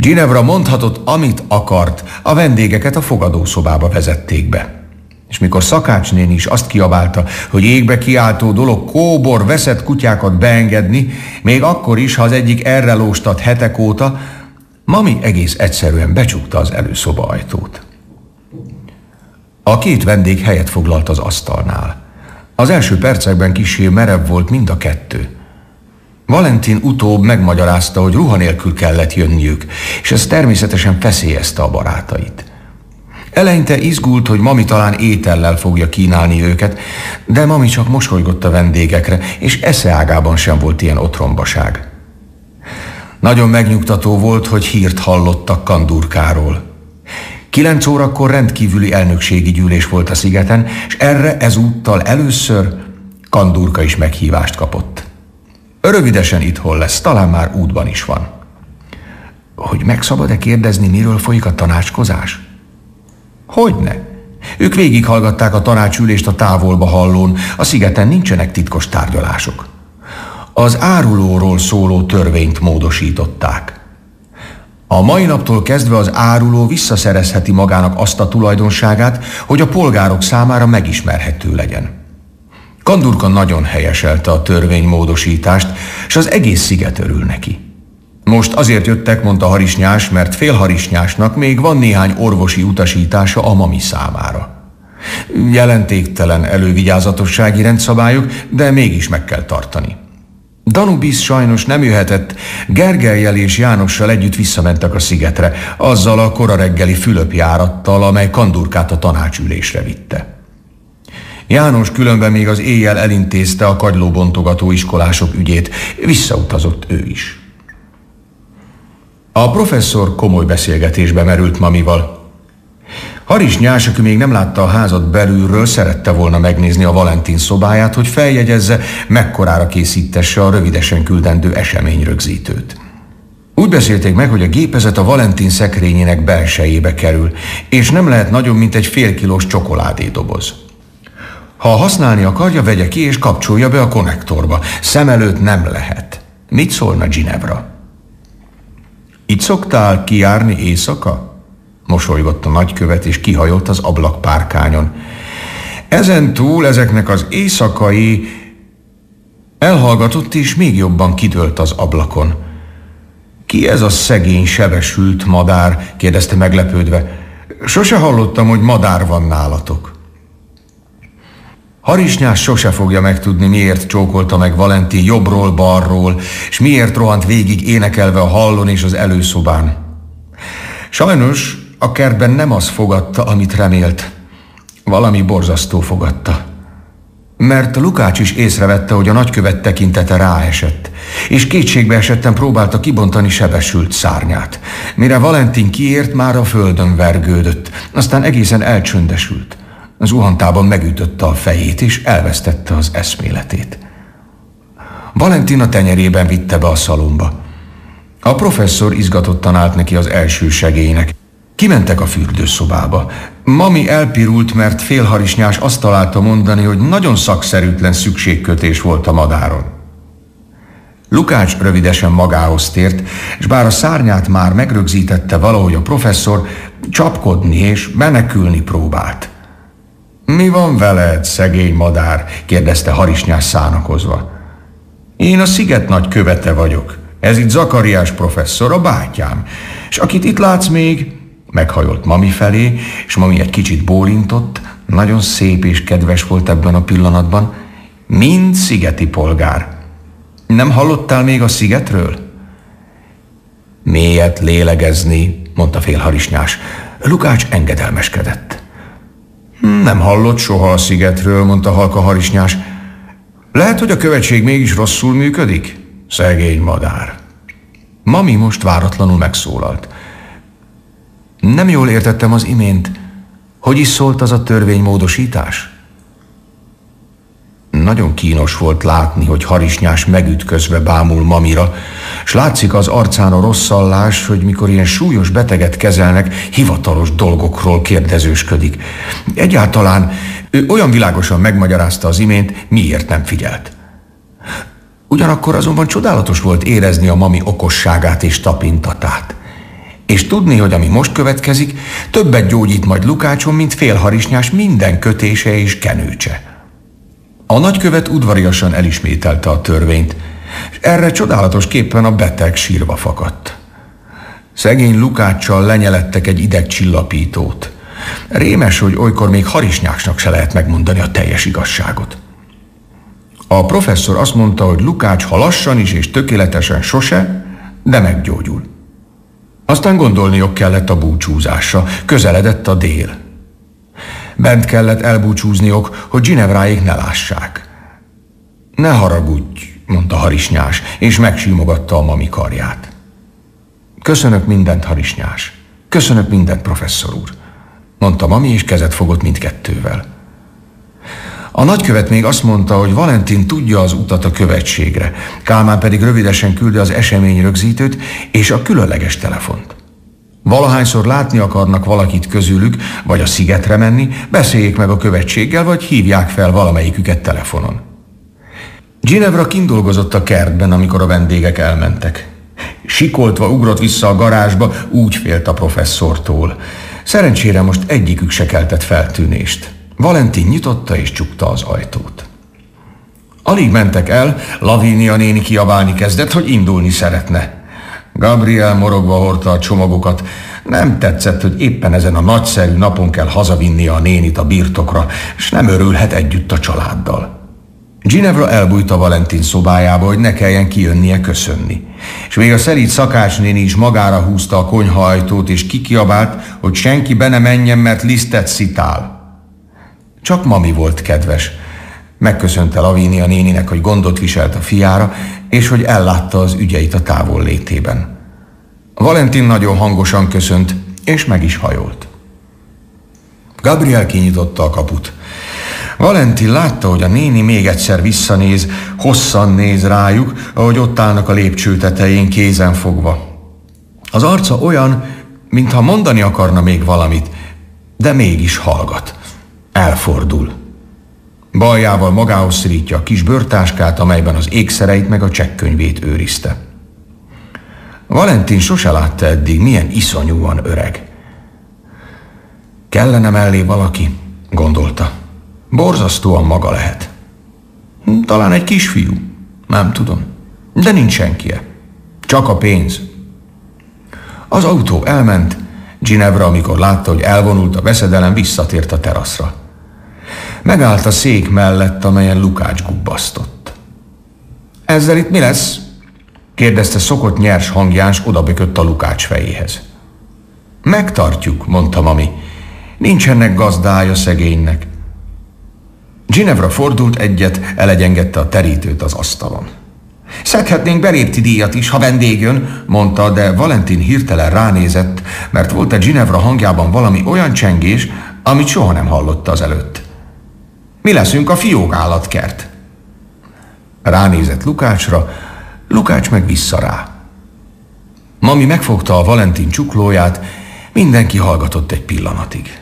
Ginevra mondhatott, amit akart, a vendégeket a fogadószobába vezették be. És mikor Szakács néni is azt kiabálta, hogy égbe kiáltó dolog kóbor veszett kutyákat beengedni, még akkor is, ha az egyik erre lóstat hetek óta, Mami egész egyszerűen becsukta az előszoba ajtót. A két vendég helyet foglalt az asztalnál. Az első percekben kissé merev volt mind a kettő. Valentin utóbb megmagyarázta, hogy ruha nélkül kellett jönniük, és ez természetesen feszélyezte a barátait. Eleinte izgult, hogy Mami talán étellel fogja kínálni őket, de Mami csak mosolygott a vendégekre, és eszeágában sem volt ilyen otrombaság. Nagyon megnyugtató volt, hogy hírt hallottak Kandurkáról. 9 órakor rendkívüli elnökségi gyűlés volt a szigeten, és erre ezúttal először Kandurka is meghívást kapott. Rövidesen itthon lesz, talán már útban is van. Hogy meg szabad-e kérdezni, miről folyik a tanácskozás? Hogyne? Ők végighallgatták a tanácsülést a távolba hallón, a szigeten nincsenek titkos tárgyalások. Az árulóról szóló törvényt módosították. A mai naptól kezdve az áruló visszaszerezheti magának azt a tulajdonságát, hogy a polgárok számára megismerhető legyen. Kandurka nagyon helyeselte a törvénymódosítást, és az egész sziget örül neki. Most azért jöttek, mondta Harisnyás, mert Félharisnyásnak még van néhány orvosi utasítása a Mami számára. Jelentéktelen elővigyázatossági rendszabályok, de mégis meg kell tartani. Danubis sajnos nem jöhetett, Gergellyel és Jánossal együtt visszamentek a szigetre, azzal a kora reggeli Fülöp-járattal, amely Kandurkát a tanácsülésre vitte. János különben még az éjjel elintézte a kagylóbontogató iskolások ügyét, visszautazott ő is. A professzor komoly beszélgetésbe merült Mamival. Harisnyás, aki még nem látta a házat belülről, szerette volna megnézni a Valentin szobáját, hogy feljegyezze, mekkorára készítesse a rövidesen küldendő eseményrögzítőt. Úgy beszélték meg, hogy a gépezet a Valentin szekrényének belsejébe kerül, és nem lehet nagyobb, mint egy fél kilós csokoládédoboz. Ha használni akarja, vegye ki és kapcsolja be a konnektorba. Szem előtt nem lehet. Mit szólna Ginevra? Itt szoktál kijárni éjszaka? Mosolygott a nagykövet, és kihajolt az ablakpárkányon. Ezen túl ezeknek az éjszakai... Elhallgatott, és még jobban kidőlt az ablakon. Ki ez a szegény, sebesült madár? Kérdezte meglepődve. Sose hallottam, hogy madár van nálatok. Harisnyás sose fogja megtudni, miért csókolta meg Valentin jobbról, balról, és miért rohant végig énekelve a hallon és az előszobán. Sajnos a kertben nem az fogadta, amit remélt. Valami borzasztó fogadta. Mert Lukács is észrevette, hogy a nagykövet tekintete ráesett, és kétségbe esetten próbálta kibontani sebesült szárnyát. Mire Valentin kiért, már a földön vergődött, aztán egészen elcsöndesült. Az zuhantában megütötte a fejét, és elvesztette az eszméletét. Valentin a tenyerében vitte be a szalomba. A professzor izgatottan állt neki az első segélynek. Kimentek a fürdőszobába. Mami elpirult, mert Félharisnyás azt találta mondani, hogy nagyon szakszerűtlen szükségkötés volt a madáron. Lukács rövidesen magához tért, és bár a szárnyát már megrögzítette valahogy a professzor, csapkodni és menekülni próbált. Mi van veled, szegény madár? Kérdezte Harisnyás szánakozva. Én a sziget nagy követe vagyok. Ez itt Zakariás professzor, a bátyám. És akit itt látsz még... Meghajolt Mami felé, és Mami egy kicsit bólintott, nagyon szép és kedves volt ebben a pillanatban. Mind szigeti polgár. Nem hallottál még a szigetről? Mélyet lélegezni, mondta Félharisnyás. Lukács engedelmeskedett. Nem hallott soha a szigetről, mondta halka Harisnyás. Lehet, hogy a követség mégis rosszul működik? Szegény madár. Mami most váratlanul megszólalt. Nem jól értettem az imént. Hogy is szólt az a törvénymódosítás? Nagyon kínos volt látni, hogy Harisnyás megütközve bámul Mamira, s látszik az arcán a rosszallás, hogy mikor ilyen súlyos beteget kezelnek, hivatalos dolgokról kérdezősködik. Egyáltalán ő olyan világosan megmagyarázta az imént, miért nem figyelt. Ugyanakkor azonban csodálatos volt érezni a Mami okosságát és tapintatát. És tudni, hogy ami most következik, többet gyógyít majd Lukácson, mint félharisnyás minden kötése és kenőcse. A nagykövet udvariasan elismételte a törvényt, és erre csodálatosképpen a beteg sírva fakadt. Szegény Lukáccsal lenyelettek egy idegcsillapítót. Rémes, hogy olykor még harisnyásnak se lehet megmondani a teljes igazságot. A professzor azt mondta, hogy Lukács, ha lassan is és tökéletesen sose, de meggyógyul. Aztán gondolniuk kellett a búcsúzásra, közeledett a dél. Bent kellett elbúcsúzniok, hogy Ginevráék ne lássák. Ne haragudj, mondta harisnyás, és megsímogatta a mami karját. Köszönök mindent, harisnyás. Köszönök mindent, professzor úr, mondta mami, és kezet fogott mindkettővel. A nagykövet még azt mondta, hogy Valentin tudja az utat a követségre, Kálmán pedig rövidesen küldte az eseményrögzítőt és a különleges telefont. Valahányszor látni akarnak valakit közülük, vagy a szigetre menni, beszéljék meg a követséggel, vagy hívják fel valamelyiküket telefonon. Ginevra kindolgozott a kertben, amikor a vendégek elmentek. Sikoltva ugrott vissza a garázsba, úgy félt a professzortól. Szerencsére most egyikük se keltett feltűnést. Valentin nyitotta és csukta az ajtót. Alig mentek el, Lavínia néni kiabálni kezdett, hogy indulni szeretne. Gabriel morogva hordta a csomagokat. Nem tetszett, hogy éppen ezen a nagyszerű napon kell hazavinnia a nénit a birtokra, és nem örülhet együtt a családdal. Ginevra elbújt a Valentin szobájába, hogy ne kelljen kijönnie köszönni. És még a szelíd szakácsnéni is magára húzta a konyhaajtót, és kikiabált, hogy senki be ne menjen, mert lisztet szitál. Csak mami volt kedves. Megköszönte Lavínia néninek, hogy gondot viselt a fiára, és hogy ellátta az ügyeit a távollétében. Valentin nagyon hangosan köszönt, és meg is hajolt. Gabriel kinyitotta a kaput. Valentin látta, hogy a néni még egyszer visszanéz, hosszan néz rájuk, ahogy ott állnak a lépcső tetején kézen fogva. Az arca olyan, mintha mondani akarna még valamit, de mégis hallgat. Elfordul. Baljával magához szorítja a kis bőrtáskát, amelyben az ékszereit meg a csekkönyvét őrizte. Valentin sose látta eddig, milyen iszonyúan öreg. Kellene mellé valaki, gondolta. Borzasztóan maga lehet. Talán egy kisfiú, nem tudom, de nincs senkie. Csak a pénz. Az autó elment, Ginevra, amikor látta, hogy elvonult a veszedelem, visszatért a teraszra. Megállt a szék mellett, amelyen Lukács gubbasztott. Ezzel itt mi lesz? Kérdezte szokott nyers hangján, s odabökött a Lukács fejéhez. Megtartjuk, mondta mami. Nincsenek gazdája szegénynek. Ginevra fordult egyet, elegyengedte a terítőt az asztalon. Szedhetnénk belépti díjat is, ha vendég jön, mondta, de Valentin hirtelen ránézett, mert volt a Ginevra hangjában valami olyan csengés, amit soha nem hallotta azelőtt. Mi leszünk a fiók állatkert? Ránézett Lukácsra, Lukács meg vissza rá. Mami megfogta a Valentin csuklóját, mindenki hallgatott egy pillanatig.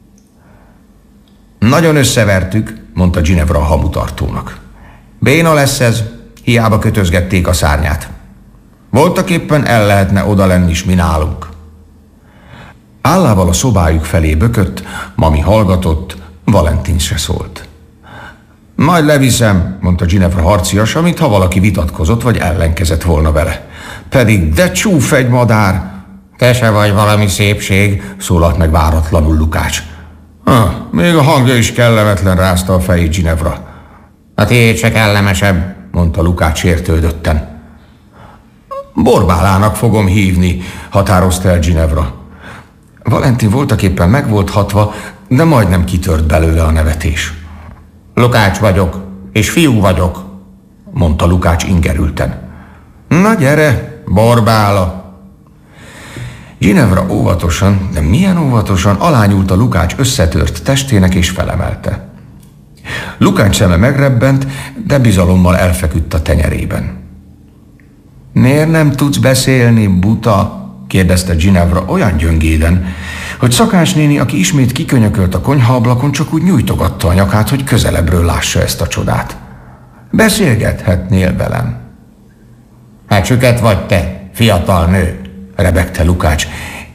Nagyon összevertük, mondta Ginevra a hamutartónak. Béna lesz ez, hiába kötözgették a szárnyát. Voltaképpen el lehetne oda lenni is mi nálunk. Állával a szobájuk felé bökött, mami hallgatott, Valentin se szólt. Majd leviszem, mondta Ginevra harciasan, mintha valaki vitatkozott vagy ellenkezett volna vele. Pedig de csúf egy madár! Te se vagy valami szépség, szólalt meg váratlanul Lukács. Még a hangja is kellemetlen, rázta a fejét Ginevra. A tiéd se kellemesebb, mondta Lukács értődötten. Borbálának fogom hívni, határozta el Ginevra. Valentin voltaképpen meg volt hatva, de majdnem kitört belőle a nevetés. Lukács vagyok, és fiú vagyok, mondta Lukács ingerülten. Na gyere, Borbála! Ginevra óvatosan, de milyen óvatosan alányult a Lukács összetört testének és felemelte. Lukács szeme megrebbent, de bizalommal elfeküdt a tenyerében. Miért nem tudsz beszélni, buta? Kérdezte Ginevra olyan gyöngéden, hogy Szakács néni, aki ismét kikönyökölt a konyhaablakon, csak úgy nyújtogatta a nyakát, hogy közelebbről lássa ezt a csodát. Beszélgethetnél velem. Hát süket vagy te, fiatal nő, rebegte Lukács,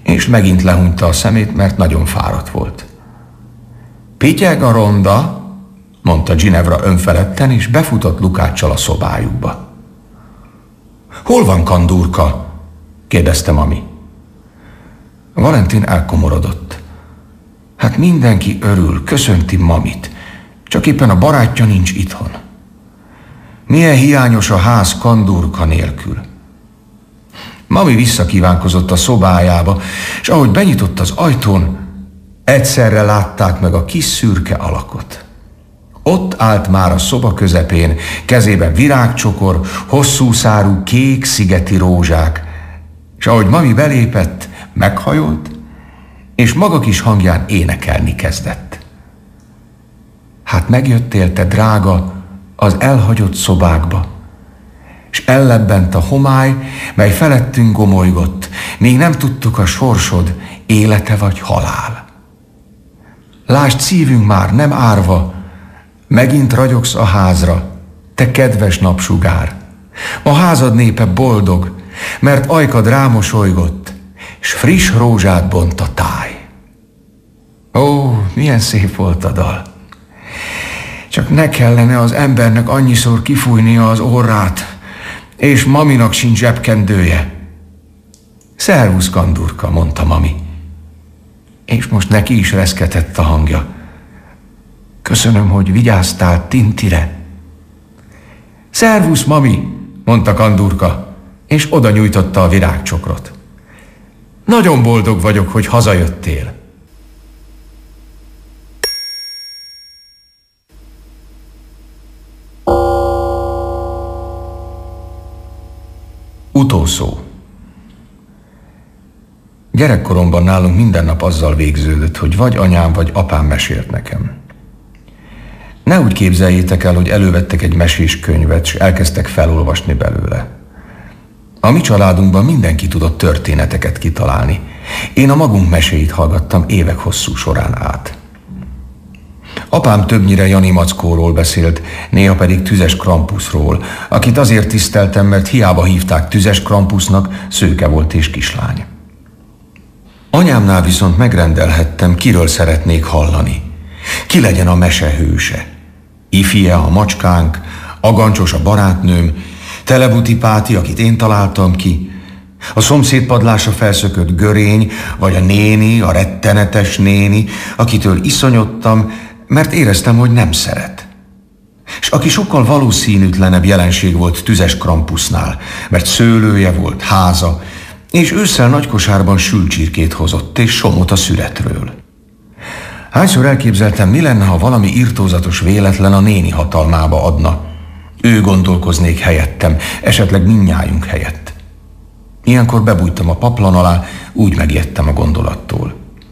és megint lehunta a szemét, mert nagyon fáradt volt. Pityeg a ronda, mondta Ginevra önfeledten, és befutott Lukáccsal a szobájukba. Hol van Kandúrka? kérdezte mami. Valentin elkomorodott. Hát mindenki örül, köszönti mamit, csak éppen a barátja nincs itthon. Milyen hiányos a ház Kandúrka nélkül. Mami visszakívánkozott a szobájába, és ahogy benyitott az ajtón, egyszerre látták meg a kis szürke alakot. Ott állt már a szoba közepén, kezében virágcsokor, hosszú szárú kék szigeti rózsák, és ahogy mami belépett, meghajolt, és maga kis hangján énekelni kezdett. Hát megjöttél, te drága, az elhagyott szobákba, és ellebbent a homály, mely felettünk gomolygott, még nem tudtuk a sorsod, élete vagy halál. Lásd, szívünk már nem árva, megint ragyogsz a házra, te kedves napsugár. A házad népe boldog, mert ajkad rámosolygott, s friss rózsát bont a táj. Ó, milyen szép volt a dal! Csak ne kellene az embernek annyiszor kifújnia az orrát, és maminak sincs zsebkendője. Szervusz, Kandúrka, mondta mami. És most neki is reszketett a hangja. Köszönöm, hogy vigyáztál Tintire. Szervusz, mami, mondta Kandúrka, és oda nyújtotta a virágcsokrot. Nagyon boldog vagyok, hogy hazajöttél. Utószó. Gyerekkoromban nálunk minden nap azzal végződött, hogy vagy anyám, vagy apám mesélt nekem. Ne úgy képzeljétek el, hogy elővettek egy mesés könyvet, és elkezdtek felolvasni belőle. A mi családunkban mindenki tudott történeteket kitalálni. Én a magunk meséit hallgattam évek hosszú során át. Apám többnyire Jani Mackóról beszélt, néha pedig Tüzes Krampuszról, akit azért tiszteltem, mert hiába hívták Tüzes Krampusznak, szőke volt és kislány. Anyámnál viszont megrendelhettem, kiről szeretnék hallani. Ki legyen a mese hőse? Ifie a macskánk, Agancsos a barátnőm, Telebuti Páti, akit én találtam ki, a szomszéd padlásra felszökött görény, vagy a néni, a rettenetes néni, akitől iszonyodtam, mert éreztem, hogy nem szeret. És aki sokkal valószínűtlenebb jelenség volt Tüzes Krampusznál, mert szőlője volt, háza, és ősszel nagy kosárban sült csirkét hozott, és somot a szüretről. Hányszor elképzeltem, mi lenne, ha valami irtózatos véletlen a néni hatalmába adna. Ő gondolkoznék helyettem, esetleg mindnyájunk helyett. Ilyenkor bebújtam a paplan alá, úgy megijedtem a gondolattól.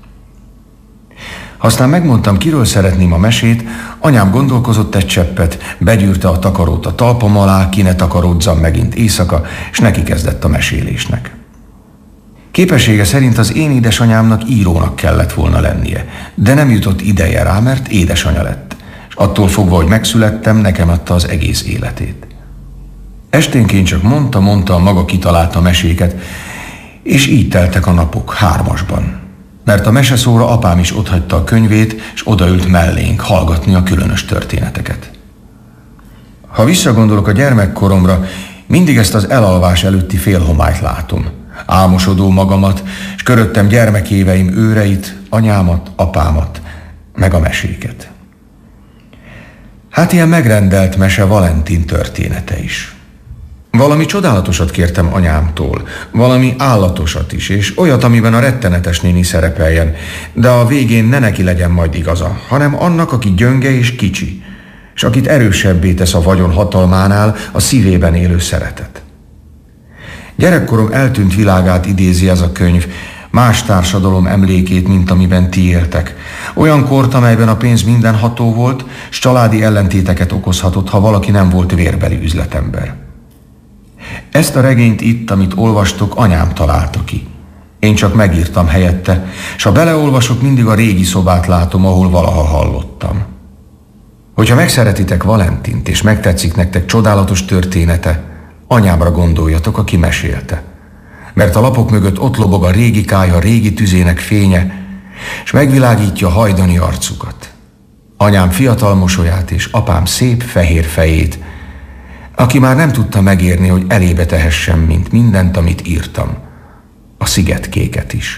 Aztán megmondtam, kiről szeretném a mesét, anyám gondolkozott egy cseppet, begyűrte a takarót a talpam alá, ki ne takaródzam megint éjszaka, és neki kezdett a mesélésnek. Képessége szerint az én édesanyámnak írónak kellett volna lennie, de nem jutott ideje rá, mert édesanya lett, és attól fogva, hogy megszülettem, nekem adta az egész életét. Esténként csak mondta a maga kitalálta meséket, és így teltek a napok hármasban. Mert a meseszóra apám is otthagyta a könyvét, és odaült mellénk hallgatni a különös történeteket. Ha visszagondolok a gyermekkoromra, mindig ezt az elalvás előtti félhomályt látom. Álmosodó magamat, és köröttem gyermekéveim őreit, anyámat, apámat, meg a meséket. Hát ilyen megrendelt mese Valentin története is. Valami csodálatosat kértem anyámtól, valami állatosat is, és olyat, amiben a rettenetes néni szerepeljen, de a végén ne neki legyen majd igaza, hanem annak, aki gyönge és kicsi, és akit erősebbé tesz a vagyon hatalmánál a szívében élő szeretet. Gyerekkorom eltűnt világát idézi ez a könyv, más társadalom emlékét, mint amiben ti éltek. Olyan kort, amelyben a pénz mindenható volt, s családi ellentéteket okozhatott, ha valaki nem volt vérbeli üzletember. Ezt a regényt itt, amit olvastok, anyám találta ki. Én csak megírtam helyette, s ha beleolvasok, mindig a régi szobát látom, ahol valaha hallottam. Hogyha megszeretitek Valentint, és megtetszik nektek csodálatos története, anyámra gondoljatok, aki mesélte. mert a lapok mögött ott lobog a régi kályha régi tüzének fénye, és megvilágítja hajdani arcukat. Anyám fiatal mosolyát és apám szép fehér fejét, aki már nem tudta megérni, hogy elébe tehessem, mint mindent, amit írtam. A szigetkéket is.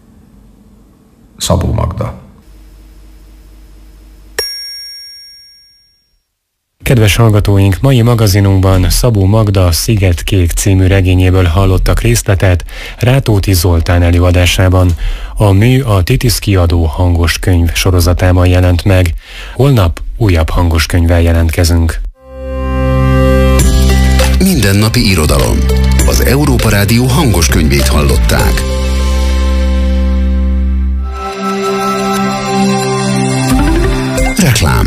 Szabó Magda. Kedves hallgatóink, mai magazinunkban Szabó Magda Szigetkék című regényéből hallottak részletet Rátóti Zoltán előadásában. A mű a Titisz kiadó hangos könyv sorozatában jelent meg. Holnap újabb hangos könyvvel jelentkezünk. Mindennapi irodalom. Az Európa Rádió hangos könyvét hallották. Reklám.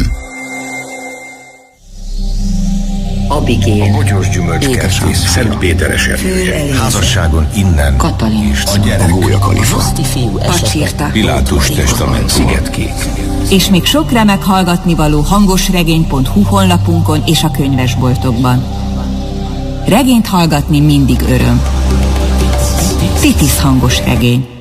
Abigél, A bogyós gyümölcskertész Szentpéteres erdője. Házasságon innen. Katalin, A gyerek. A gólyakalifa. Pacsirta, Pilátus testament. Szigetkék. És még sok remek hallgatnivaló hangosregény.hu honlapunkon és a könyvesboltokban. Regényt hallgatni mindig öröm. Titisz hangos regény.